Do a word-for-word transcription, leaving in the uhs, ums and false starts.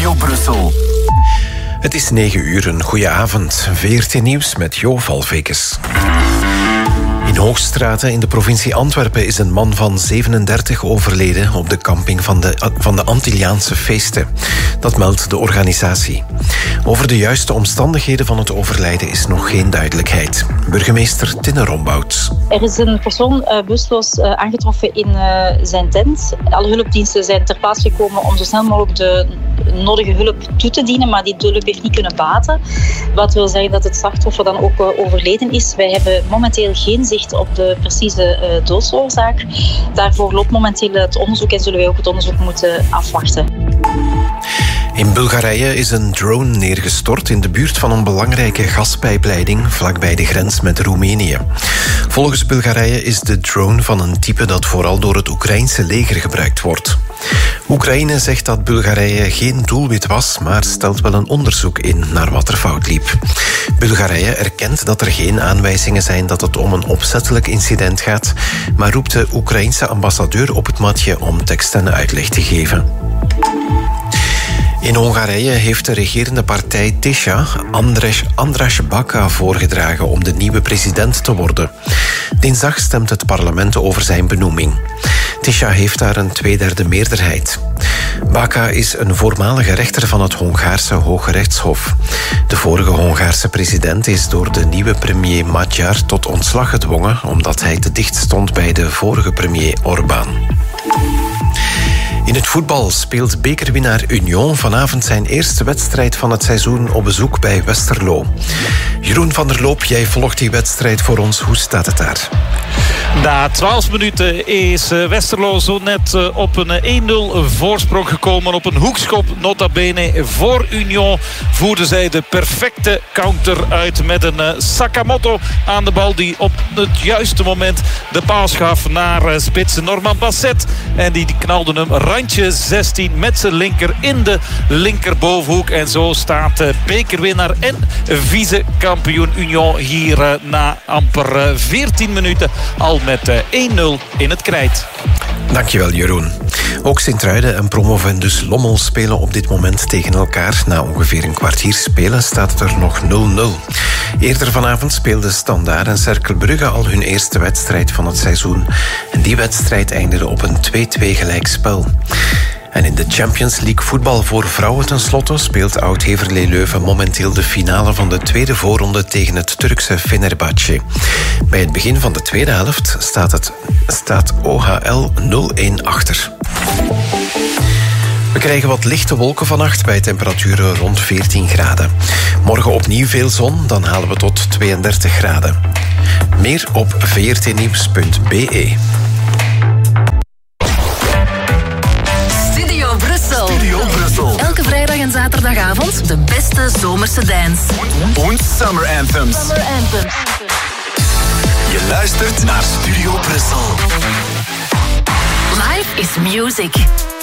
Studio Brussel. Het is negen uur, een goeie avond. V R T Nieuws met Jo Valvekes. In Hoogstraten in de provincie Antwerpen is een man van zevenendertig overleden op de camping van de, van de Antilliaanse feesten. Dat meldt de organisatie. Over de juiste omstandigheden van het overlijden is nog geen duidelijkheid. Burgemeester Tinne Rombout. Er is een persoon uh, bewusteloos uh, aangetroffen in uh, zijn tent. Alle hulpdiensten zijn ter plaatse gekomen om zo snel mogelijk de nodige hulp toe te dienen, maar die hulp heeft niet kunnen baten. Wat wil zeggen dat het slachtoffer dan ook uh, overleden is. Wij hebben momenteel geen zicht op de precieze uh, doodsoorzaak. Daarvoor loopt momenteel het onderzoek en zullen wij ook het onderzoek moeten afwachten. In Bulgarije is een drone neergestort in de buurt van een belangrijke gaspijpleiding vlakbij de grens met Roemenië. Volgens Bulgarije is de drone van een type dat vooral door het Oekraïnse leger gebruikt wordt. Oekraïne zegt dat Bulgarije geen doelwit was, maar stelt wel een onderzoek in naar wat er fout liep. Bulgarije erkent dat er geen aanwijzingen zijn dat het om een opzettelijk incident gaat, maar roept de Oekraïense ambassadeur op het matje om tekst en uitleg te geven. In Hongarije heeft de regerende partij Tisza András, András Baka voorgedragen om de nieuwe president te worden. Dinsdag stemt het parlement over zijn benoeming. Tisza heeft daar een tweederde meerderheid. Baka is een voormalige rechter van het Hongaarse Hoge Rechtshof. De vorige Hongaarse president is door de nieuwe premier Magyar tot ontslag gedwongen omdat hij te dicht stond bij de vorige premier Orbán. In het voetbal speelt bekerwinnaar Union vanavond zijn eerste wedstrijd van het seizoen op bezoek bij Westerlo. Jeroen van der Loop, jij volgt die wedstrijd voor ons. Hoe staat het daar? Na twaalf minuten is Westerlo zo net op een één nul voorsprong gekomen. Op een hoekschop, nota bene, voor Union voerden zij de perfecte counter uit met een Sakamoto aan de bal die op het juiste moment de paas gaf naar spits Norman Basset. En die knalde hem randje zestien met zijn linker in de linkerbovenhoek. En zo staat bekerwinnaar en vice-kampioen Union hier na amper veertien minuten al met één nul in het krijt. Dankjewel, Jeroen. Ook Sint-Truiden en Promovendus Lommel spelen op dit moment tegen elkaar. Na ongeveer een kwartier spelen staat het er nog nul nul. Eerder vanavond speelden Standaard en Cercle Brugge al hun eerste wedstrijd van het seizoen. En die wedstrijd eindigde op een twee-twee gelijkspel. En in de Champions League voetbal voor vrouwen tenslotte speelt Oud-Heverlee Leuven momenteel de finale van de tweede voorronde tegen het Turkse Fenerbahçe. Bij het begin van de tweede helft staat, het, staat O H L nul één achter. We krijgen wat lichte wolken vannacht bij temperaturen rond veertien graden. Morgen opnieuw veel zon, dan halen we tot tweeëndertig graden. Meer op v r t nieuws punt b e. Studio Brussel. Studio Brussel. Elke vrijdag en zaterdagavond de beste zomerse dance. En summer anthems. Summer anthems. Je luistert naar Studio Brussel. Life is music.